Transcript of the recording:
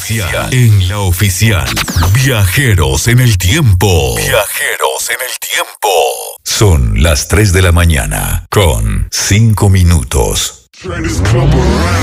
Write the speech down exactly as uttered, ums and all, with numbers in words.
oficial. En la oficial. Viajeros en el tiempo. Viajeros en el tiempo. Son las tres de la mañana con cinco minutos.